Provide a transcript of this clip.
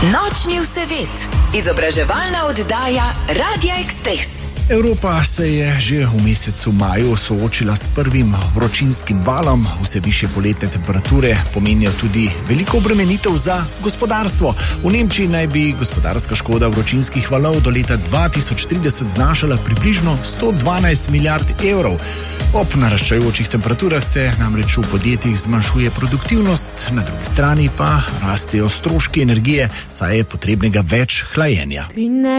Nočni vsevet, izobraževalna oddaja Radia Express. Evropa se je že v mesecu maju soočila s prvim vročinskim valom. Vse višje poletne temperature pomenijo tudi veliko obremenitev za gospodarstvo. V Nemčiji naj bi gospodarska škoda vročinskih valov do leta 2030 znašala približno 112 milijard evrov. Ob naraščajočih temperaturah se namreč v podjetjih zmanjšuje produktivnost, na drugi strani pa rastejo stroški energije, saj je potrebnega več hlajenja.